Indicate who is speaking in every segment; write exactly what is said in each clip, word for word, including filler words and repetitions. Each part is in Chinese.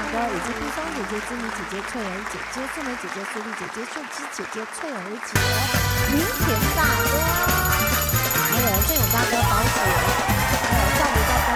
Speaker 1: 哥，以及冰霜姐姐、知妮姐姐、翠儿姐姐、素梅姐姐、苏丽姐姐、秀芝姐姐、翠儿姐、明田大哥，还有郑勇大哥、宝姐，还有少女大哥、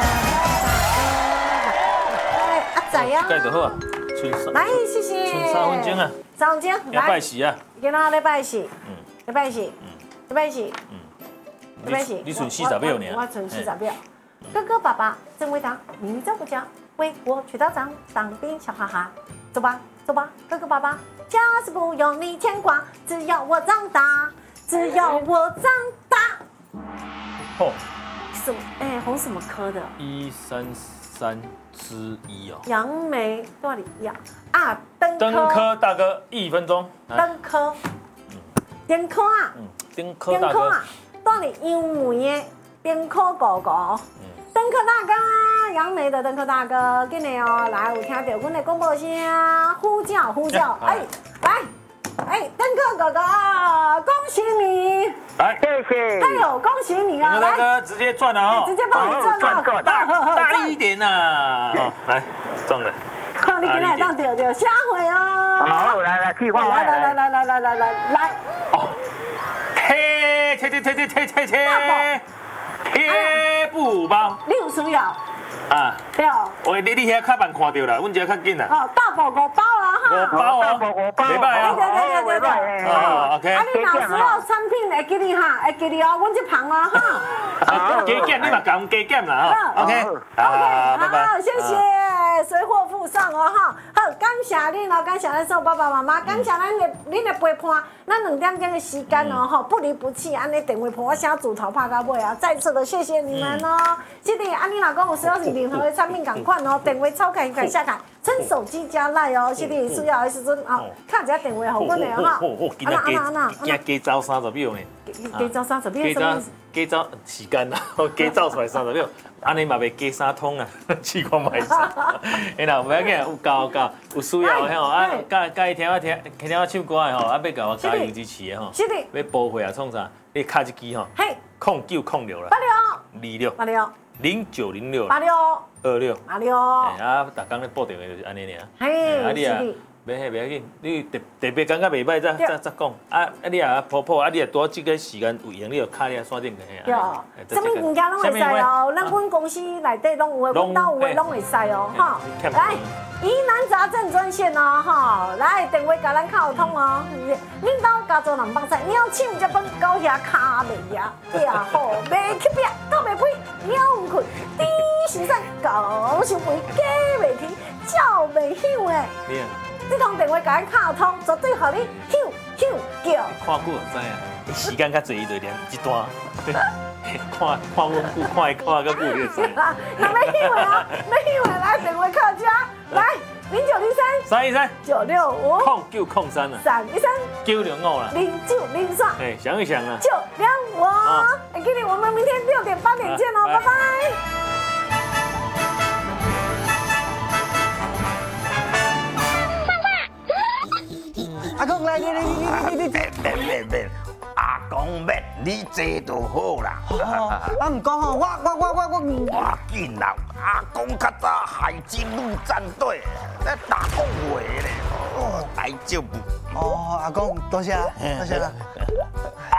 Speaker 1: 大哥，哎，阿仔呀，
Speaker 2: 盖就好啊，剩三，
Speaker 1: 来，谢谢，
Speaker 2: 剩三分钟啊，
Speaker 1: 三分钟，
Speaker 2: 要拜喜啊，
Speaker 1: 今仔礼拜四，
Speaker 2: 嗯，
Speaker 1: 礼拜四，
Speaker 2: 嗯，
Speaker 1: 礼拜四，
Speaker 2: 嗯，
Speaker 1: 礼拜四，
Speaker 2: 你剩四十秒呢，
Speaker 1: 我剩四十秒。哥哥爸爸真伟大，你怎不讲？为我去打仗，当兵笑哈哈。走吧，走吧，哥哥爸爸，家事不用你牵挂，只要我长大，只要我长大。
Speaker 2: 哦，
Speaker 1: 什么？哎，红什么科的？
Speaker 2: 一三三之一哦。
Speaker 1: 杨梅到底一样啊？登
Speaker 2: 登科大哥一分钟。
Speaker 1: 登科，登科啊？
Speaker 2: 嗯，登科大哥。
Speaker 1: 到底杨梅的登科哥哥。登科大哥，杨梅的登科大哥，今日哦来有听到阮的广播声，呼叫呼叫，哎来，哎登科哥哥，恭喜你！
Speaker 2: 来，谢谢。
Speaker 1: 哎呦，恭喜你啊！
Speaker 2: 登科大哥直接赚了哦，
Speaker 1: 直接帮你赚了，
Speaker 2: 大大力一点呐！哦，来赚了。
Speaker 1: 看你今日当丢丢，下回哦。
Speaker 3: 好，来来，去换。
Speaker 1: 来来来来来来来来来。
Speaker 2: 哦，贴贴贴贴贴贴贴贴。贴布包，
Speaker 1: 你有需要？
Speaker 2: 啊，
Speaker 1: 对哦。
Speaker 2: 喂，你你遐较慢看到啦，阮这较紧啦。
Speaker 1: 哦，大包五包啊哈。
Speaker 2: 五包啊，袂歹啊。
Speaker 1: 对对对对对。
Speaker 2: 哦 ，OK。
Speaker 1: 啊，你若需要产品会给你哈，会给你哦，阮这旁啊哈。
Speaker 2: 加减你嘛甲阮加减啦哈。OK。
Speaker 1: 好，拜拜。好，谢谢，随货附上哦哈。好，感谢恁哦，感谢咱所有爸爸妈妈，感谢咱的恁的陪伴，咱两点钟的时间哦哈，不离不弃，安尼电话陪我写字头拍到尾啊，再次的谢谢你们哦。这里安妮老公有需要是任何的产品赶快哦，电话超开开下开，趁手机加赖哦，这里需要的时阵啊，看一下电话好阮的哈。
Speaker 2: 今日加今日加走三十秒呢。
Speaker 1: 加走三十秒什么意思？
Speaker 2: 加走时间啦，加走出来三十秒，安尼嘛袂加三通啊，试看卖啥？哎啦，唔要紧，有够有够，有需要的吼，啊，介介意听我听听我唱歌的吼，啊，要甲我加油支持的吼，
Speaker 1: 是的，
Speaker 2: 要报会啊，创啥？你卡一支吼，
Speaker 1: 嘿，
Speaker 2: 空九空六啦，
Speaker 1: 八六，
Speaker 2: 二六，
Speaker 1: 八六，
Speaker 2: 零九零六，
Speaker 1: 八六，
Speaker 2: 二六，
Speaker 1: 八六，
Speaker 2: 哎啊，逐工咧报电话就是安尼尔，
Speaker 1: 嘿，
Speaker 2: 啊你啊。袂迄袂要紧，你特特别感觉袂歹，再再再讲。啊啊，你啊婆婆，啊你啊多即个时间有闲，你就卡你啊线顶个嘿。
Speaker 1: 有，什么物件拢会使哦，咱阮公司内底拢有诶，阮兜有诶拢会使哦，哈。来，疑难杂症专线哦，哈，来电话甲咱敲通哦。恁兜家族人放菜，鸟抢一本狗遐卡袂赢，壁好袂起壁，狗袂飞，鸟唔困，猪时散，狗想肥，鸡袂啼，鸟袂响诶。这通电话甲咱敲通，绝对互你响响叫。
Speaker 2: 看久就知影，时间较济，伊就连一段。看看阮久，看伊看较久，你就知。
Speaker 1: 那要响的啊，要响的来电话靠家，来零九零三
Speaker 2: 三一三
Speaker 1: 九六五
Speaker 2: 空九空三啊，
Speaker 1: 三一三
Speaker 2: 九零五啦，
Speaker 1: 零九零三。
Speaker 2: 哎，想一想啊，
Speaker 1: 九两五。哎，给你，我们明天六点八点见哦，拜拜。
Speaker 3: 阿公来，你你你你你免免免免，阿公免，你坐就好啦。
Speaker 4: 啊，唔讲吼，我我我我我
Speaker 3: 我紧啦，阿公较早海军陆战队，咧打讲话咧，哦，大丈夫。
Speaker 4: 哦，阿公多谢多谢啦。